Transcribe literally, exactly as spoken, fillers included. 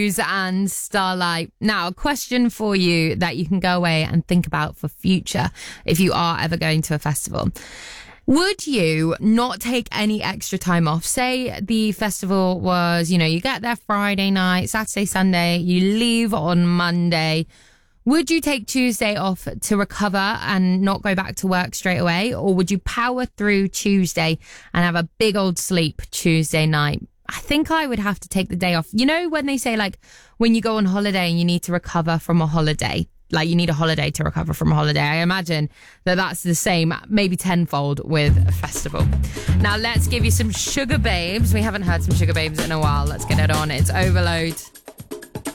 Muse and Starlight. Now, a question for you that you can go away and think about for future if you are ever going to a festival. Would you not take any extra time off? Say the festival was, you know, you get there Friday night, Saturday, Sunday, you leave on Monday. Would you take Tuesday off to recover and not go back to work straight away? Or would you power through Tuesday and have a big old sleep Tuesday night? I think I would have to take the day off. You know, when they say, like, when you go on holiday and you need to recover from a holiday, like you need a holiday to recover from a holiday. I imagine that that's the same, maybe tenfold with a festival. Now let's give you some Sugar Babes. We haven't heard some Sugar Babes in a while. Let's get it on. It's Overload.